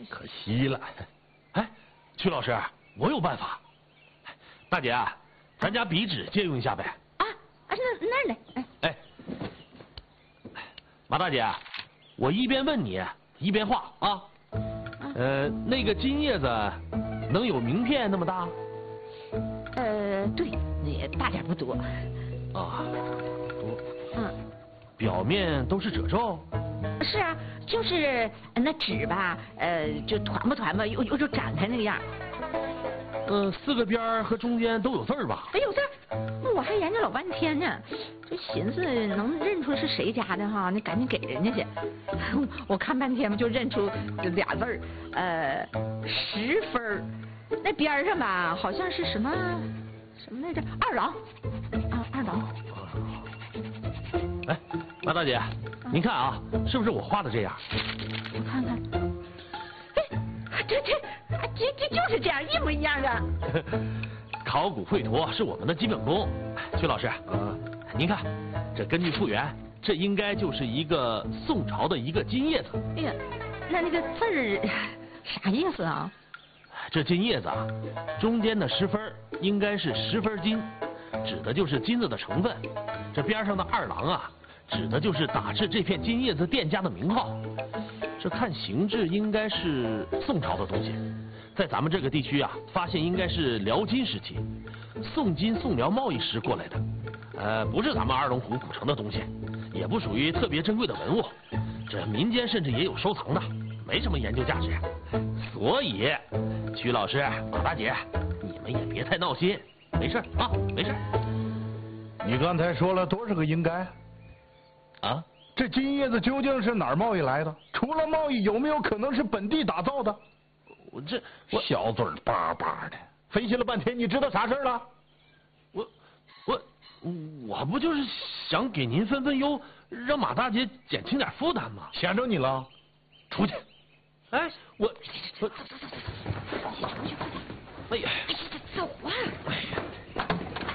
可惜了。哎，曲老师，我有办法。大姐，咱家笔纸借用一下呗。 那儿呢？ 哎，马大姐，我一边问你一边画啊。那个金叶子能有名片那么大？ 对，也大点不多。 啊，多。表面都是褶皱。 是啊，就是那纸吧，就团吧，又就展开那个样。 四个边儿和中间都有字儿吧？ 有字儿，我还研究老半天呢，就寻思能认出是谁家的哈，那赶紧给人家去。我看半天嘛，就认出俩字儿，10分。那边上吧，好像是什么来着？二郎啊，二郎。 哎，马大姐，您看啊，是不是我画的这样？ 我看看。这就是这样，一模一样啊！ 考古绘图是我们的基本功。曲老师，您看，这根据复原，这应该就是一个宋朝的一个金叶子。 哎呀，那个字儿啥意思啊？ 这金叶子啊，中间的10分应该是10分金，指的就是金子的成分。这边上的二郎啊，指的就是打制这片金叶子店家的名号。这看形制应该是宋朝的东西，在咱们这个地区啊，发现应该是辽金时期，宋金宋辽贸易时过来的，不是咱们二龙湖古城的东西，也不属于特别珍贵的文物，这民间甚至也有收藏的，没什么研究价值。所以，曲老师、马大姐，你们也别太闹心，没事啊，没事。 你刚才说了多少个应该？ 啊？ 这金叶子究竟是哪儿贸易来的？除了贸易，有没有可能是本地打造的？ 我小嘴巴巴的，分析了半天，你知道啥事了？ 我不就是想给您分分忧，让马大姐减轻点负担吗？ 闲着你了，出去！ 哎，我， 出去！ 哎呀， 走啊！ 哎呀，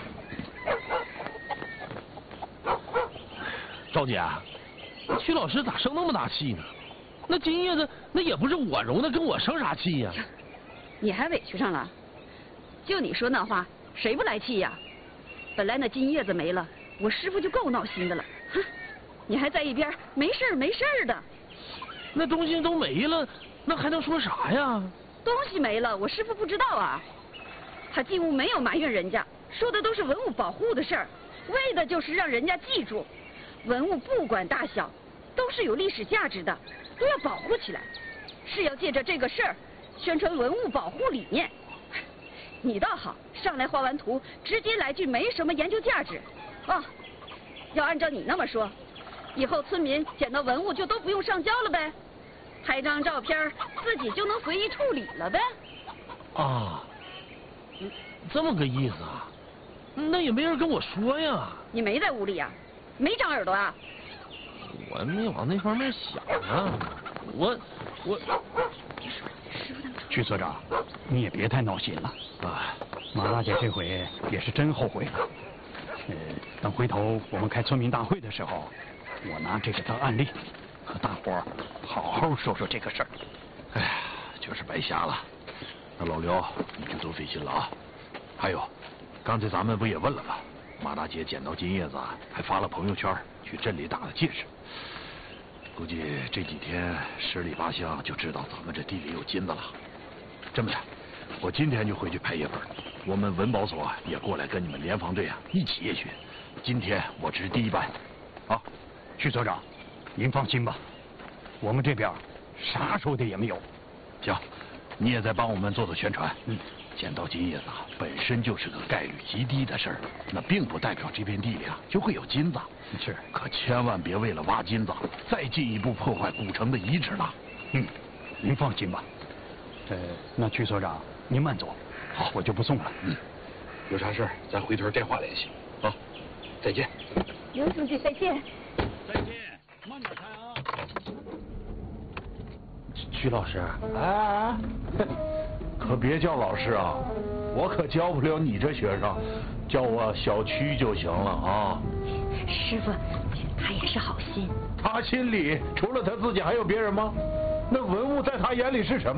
赵姐，曲老师咋生那么大气呢？那金叶子那也不是我揉的，跟我生啥气呀？ 你还委屈上了？就你说那话，谁不来气呀？本来那金叶子没了，我师傅就够闹心的了。哼，你还在一边没事的。 那东西都没了，那还能说啥呀？ 东西没了，我师傅不知道啊。他进屋没有埋怨人家，说的都是文物保护的事儿，为的就是让人家记住，文物不管大小，都是有历史价值的，都要保护起来，是要借着这个事儿宣传文物保护理念。你倒好，上来画完图，直接来句没什么研究价值。哦，要按照你那么说，以后村民捡到文物就都不用上交了呗，拍张照片自己就能随意处理了呗。 啊，这么个意思啊？那也没人跟我说呀。 你没在屋里呀？没长耳朵啊？ 我没往那方面想啊，我。 曲所长，你也别太闹心了啊！马大姐这回也是真后悔了。等回头我们开村民大会的时候，我拿这个当案例，和大伙儿好好说说这个事儿。 哎呀，就是白瞎了。那老刘，你就多费心了啊。还有，刚才咱们不也问了吗？马大姐捡到金叶子，还发了朋友圈，去镇里打了戒指。估计这几天十里八乡就知道咱们这地里有金子了。这么的，我今天就回去拍野本，我们文保所也过来跟你们联防队一起夜巡。今天我值第一班。 好，徐所长，您放心吧，我们这边啥收的也没有。 行，你也再帮我们做宣传。捡到金叶子本身就是个概率极低的事儿，那并不代表这片地里就会有金子。 是， 可千万别为了挖金子，再进一步破坏古城的遗址了。 您放心吧。那曲所长，您慢走，好，我就不送了。 有啥事咱回头电话联系。好，再见。 刘书记，再见。 再见，慢点开啊。 曲老师， 可别叫老师啊，我可教不了你这学生，叫我小曲就行了啊。 师傅，他也是好心。 他心里除了他自己还有别人吗？那文物在他眼里是什么？